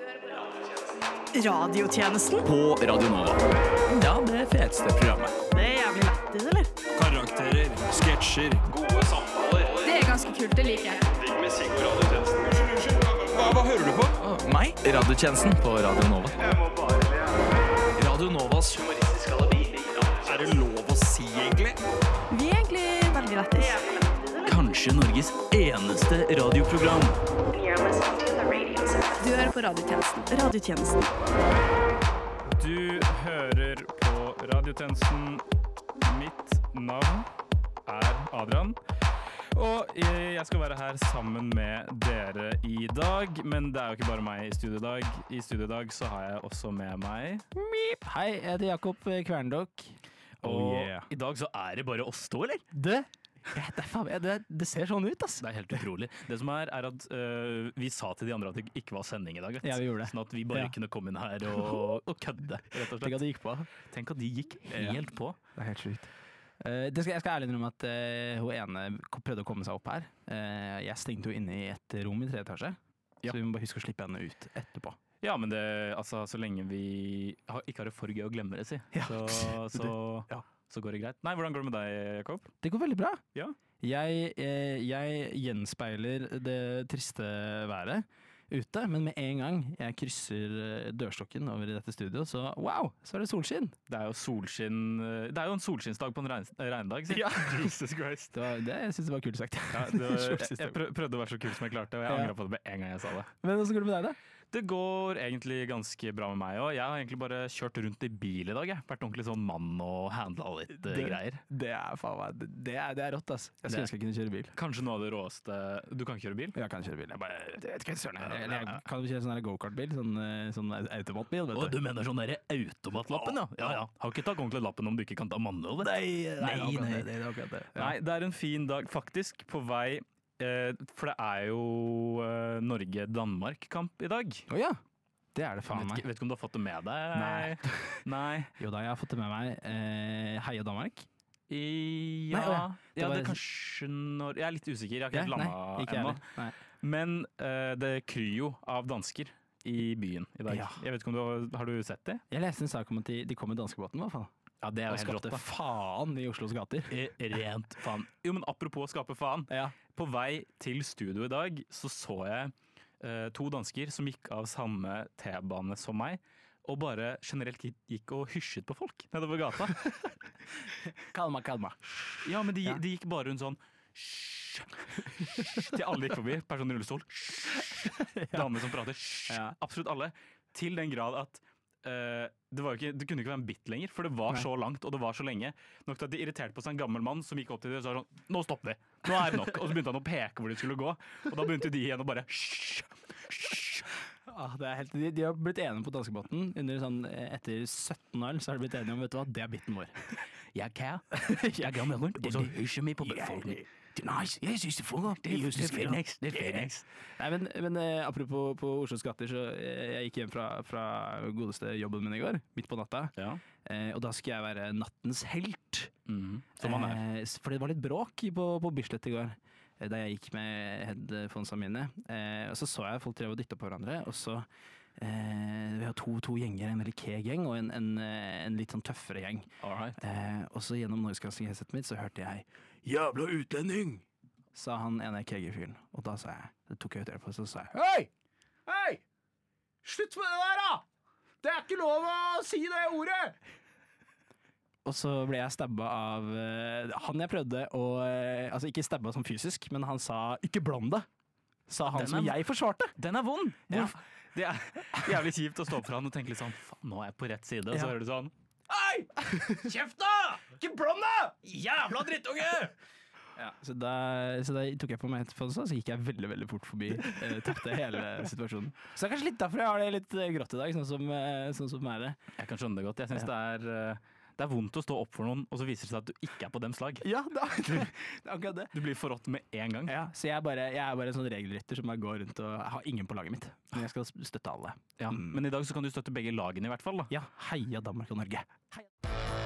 Radiotjenesten? På Radio Nova. Ja, det feteste programmet. Det er jævlig lættis, eller? Karakterer, sketsjer, gode samtaler. Det er ganske kult, det liker jeg. Digg musikk på radiotjenesten. Hva hører du på? Meg? Radiotjenesten på Radio Nova. Jeg må bare le. Radio Novas humoristiske alibi. Er det lov å si, egentlig? Vi er egentlig veldig lættis. Kanskje Norges eneste radioprogram. Du hører på radiotjenesten. Radiotjenesten. Du hører på radiotjenesten. Mitt navn er Adrian. Og jeg skal være her sammen med dere i dag. Men det er jo ikke bare meg i studio i dag. I studio i dag så har jeg også med meg Hei, jeg heter Jakob Kverndokk. Og i dag så er det bare oss to, eller? Det ser sånn ut, ass. Det er helt utrolig. Det som er at vi sa til de andre at det ikke var sending i dag, vet du. Ja, vi gjorde det. Sånn at vi bare kunne komme inn her og kødde, rett og Tenk at slett. det gikk på. Tenk at de gikk helt på. Det er helt sykt. Jeg skal ærlig innrømme at hun ene prøvde å komme seg opp her. Jeg stengte jo inne i et rom i 3. etasje, Ja. så vi må bare huske å slippe henne ut etterpå. Ja, men det, altså, så lenge vi ikke har det for gøy å glemme det, si. Ja. Så går det greit. Nei, hvordan går det med deg, Jakob? Det går veldig bra. Ja. Jeg gjenspeiler det triste været ute, men med en gang jeg krysser dørstokken over i dette studio, så wow, så er det solskinn. Det er jo solskinn. Det er jo en solskinnsdag på en regndag, si. Ja. Jesus Christ. Jeg synes det var kult sagt. Ja, jeg prøvde å være så kul som jeg klarte, og jeg angret på det med en gang jeg sa det. Men hvordan går det med deg da? Det går egentlig ganske bra med meg også. Jeg har egentlig bare kjørt rundt i bil i dag. Jeg. Vært ordentlig sånn mann og handla litt greier. Det er faen meg, det er rått, ass. Jeg skulle ønske jeg kunne kjøre bil. Kanskje noe av det råeste. Du kan ikke kjøre bil? Jeg kan kjøre bil. Jeg vet ikke, jeg kan kjøre sånn her go-kart-bil, sånn automatbil, vet du. Du mener sånn derre automatlappen, ja? Ja. Har ikke tatt ordentlig lappen om du ikke kan ta manual, vet du. Nei, det er akkurat det. Nei, det er en fin dag, faktisk, på vei. For det er jo Norge-Danmark-kamp i dag. Åja, det er det faen meg. Vet ikke om du har fått det med deg? Nei. Jo da, jeg har fått det med meg. Heia Danmark. Ja, det er kanskje når... Jeg er litt usikker, jeg har ikke helt landa ennå. Men det kryr jo av dansker i byen i dag. Ja. Jeg vet ikke om har du sett det? Jeg leste en sak om at de kom med danskebåten, i hvert fall. Ja, det er Og jo helt rått, skapte faen i Oslos gater. Rent faen. Jo, men apropos å skape faen. Ja. På vei til studio i dag så jeg 2 dansker som gikk av samme T-bane som meg, og bare generelt gikk og hysjet på folk nedover gata. Kalma. Ja, men de gikk bare rundt sånn til alle gikk forbi. Personer i rullestol. Damer som prater. Ja. Absolutt alle. Til den grad at det kunne ikke være en bit lenger, for det var så langt, og det var så lenge. Nok til at de irriterte på seg en gammel mann som gikk opp til dem og sa sånn, nå stopper vi, nå er det nok. Og så begynte han å peke hvor de skulle gå, og da begynte de igjen å bare Det er helt, de har blitt enige på danskebåten etter 17 år, så har de blitt enige om, vet du hva, det er biten vår. Jeg er gammel, og så hysjer vi på befolkningen. Nice, jeg synes det fungerer. Det er Phoenix. Nei, men apropos på Oslos gater, så jeg gikk hjem fra godeste jobben min i går, midt på natta, og da skulle jeg være nattens helt. Som man er. For det var litt bråk på Bislett i går, da jeg gikk med headphonesene mine, og så jeg folk drev og dytte på hverandre, og så vi har to gjenger, en veldig keg-gjeng og en litt sånn tøffere gjeng. Og så gjennom noise-casting-headsetet mitt så hørte jeg «Jævla utlending!» sa han ene keg-fyren. Og da sa jeg, det tok jeg ut på, så sa jeg Hei! Slutt med det der da! Det er ikke lov å si det ordet! Og så ble jeg stabba av han jeg prøvde å, altså ikke stabba som fysisk, men han sa «Ikke bland det!» sa han som jeg forsvarte. Den er vond! Det er jævlig kjipt å stå opp for han og tenke litt sånn, faen, nå er jeg på rett side, og så hører du sånn Hei! Kjeft da! Ikke bland deg! Jævla drittunge! Ja, så da tok jeg på meg headphones, så gikk jeg veldig, veldig fort forbi. Tapte hele situasjonen. Så det er kanskje litt derfor jeg har det litt grått i dag, sånn som er det. Jeg kan skjønne det godt. Jeg synes det er vondt å stå opp for noen, og så viser det seg at du ikke er på dems slag. Ja, det er akkurat det. Du blir forrådt med en gang. Ja, så jeg er bare en sånn regelrytter som bare går rundt og har ingen på laget mitt. Men jeg skal støtte alle. Ja, men i dag så kan du støtte begge lagene i hvert fall da. Ja, heia Danmark og Norge. Heia.